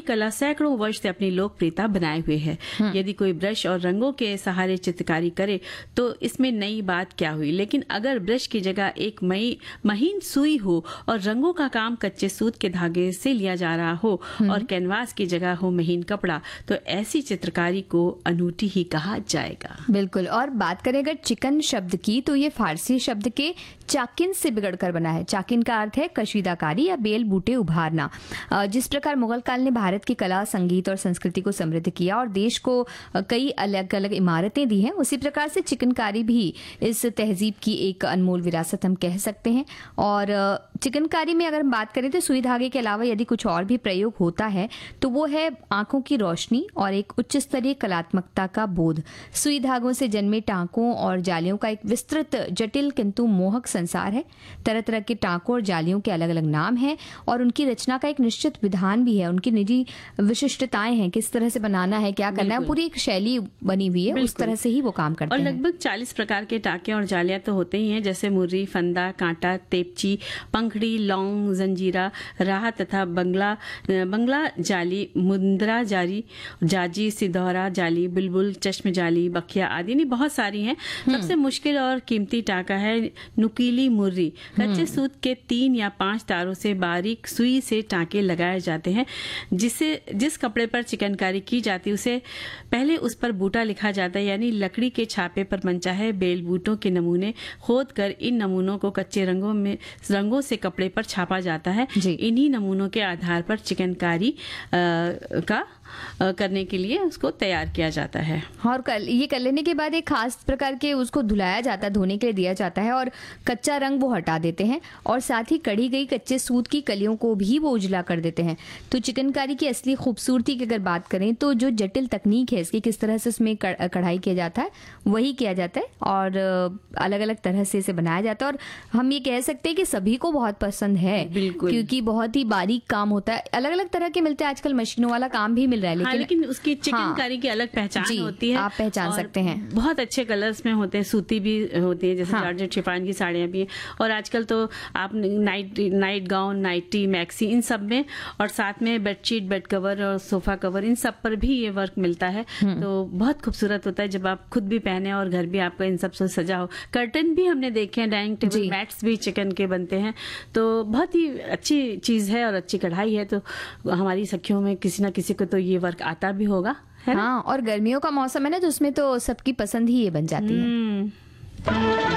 कला सैकड़ों वर्ष से अपनी लोकप्रियता बनाए हुए है। यदि कोई ब्रश और रंगों के सहारे चित्रकारी करे तो इसमें नई बात क्या हुई, लेकिन अगर ब्रश की जगह एक महीन सुई हो और रंगों का काम कच्चे सूत के धागे से लिया जा रहा हो और कैनवास की जगह हो महीन कपड़ा, तो ऐसी चित्रकारी को अनूठी ही कहा जाएगा। बिल्कुल। और बात करें अगर चिकन शब्द की, तो ये फारसी शब्द के चाकिन से बिगड़कर बना है। चाकिन का अर्थ है कशीदाकारी या बेल बूटे उभारना। जिस प्रकार मुगल काल ने भारत की कला, संगीत और संस्कृति को समृद्ध किया और देश को कई अलग अलग इमारतें दी हैं, उसी प्रकार से चिकनकारी भी इस तहजीब की एक अनमोल विरासत हम कह सकते हैं। और चिकनकारी में अगर हम बात करें तो सुई धागे के अलावा यदि कुछ और भी प्रयोग होता है तो वो है आंखों की रोशनी और एक उच्च स्तरीय कलात्मकता का बोध। सुई धागों से जन्मे टांकों और जालियों का एक विस्तृत, जटिल किंतु मोहक संसार है। तरह तरह के टांकों और जालियों के अलग अलग नाम हैं और उनकी रचना का एक निश्चित विधान भी है। उनकी निजी विशिष्टताएं हैं, किस तरह से बनाना है, क्या करना है, पूरी एक शैली बनी हुई है, उस तरह से ही वो काम करते हैं। और लगभग 40 प्रकार के टांके और जालियां तो होते ही हैं, जैसे मुर्री, फंदा, कांटा, तेपची, पंखड़ी, लौंग, जंजीरा, राह तथा बंगला जाली, मुंदरा जाली, जाजी, सिधौरा जाली, बुलबुल, चश्म जाली, बखिया आदि, नहीं बहुत सारी हैं। सबसे मुश्किल और कीमती टांका है नुकीली मुर्री। कच्चे सूत के 3 या 5 तारों से बारीक सुई से टांके लगाए जाते हैं। जिस कपड़े पर चिकनकारी की जाती है उसे पहले उस पर बूटा लिखा जाता है, यानी लकड़ी के छापे पर मनचाहे बेल बूटों के नमूने खोद कर इन नमूनों को कच्चे रंगों से कपड़े पर छापा जाता है। इन्हीं नमूनों के आधार पर चिकनकारी करने के लिए उसको तैयार किया जाता है। और ये कर लेने के बाद एक खास प्रकार के उसको धुलाया जाता है, धोने के लिए दिया जाता है और कच्चा रंग वो हटा देते हैं और साथ ही कढ़ी गई कच्चे सूत की कलियों को भी वो उजला कर देते हैं। तो चिकनकारी की असली खूबसूरती की अगर बात करें तो जो जटिल तकनीक है इसकी, किस तरह से उसमें कढ़ाई किया जाता है, वही किया जाता है और अलग अलग तरह से इसे बनाया जाता है। और हम ये कह सकते हैं कि सभी को बहुत पसंद है, क्योंकि बहुत ही बारीक काम होता है। अलग अलग तरह के मिलते हैं आजकल, मशीनों वाला काम भी मिल रहा है, लेकिन उसकी चिकनकारी की अलग पहचान होती है। आप पहचान सकते हैं। बहुत अच्छे कलर्स में होते हैं, सूती भी होती है, जैसे जॉर्जेट शिफॉन की साड़ियां भी हैं। और आजकल तो आप नाइट गाउन, नाइटी, मैक्सी, इन सब में, और साथ में बेडशीट, बेड कवर और सोफा कवर, इन सब पर भी ये वर्क मिलता है। तो बहुत खूबसूरत होता है जब आप खुद भी पहने और घर भी आपका इन सब से सजा हो। कर्टन भी हमने देखे हैं, डाइनिंग टेबल मैट्स भी चिकन के बनते हैं। तो बहुत ही अच्छी चीज है और अच्छी कढ़ाई है। तो हमारी सखियों में किसी ना किसी को तो ये वर्क आता भी होगा, है ना? हाँ, और गर्मियों का मौसम है ना, तो उसमें तो सबकी पसंद ही ये बन जाती है।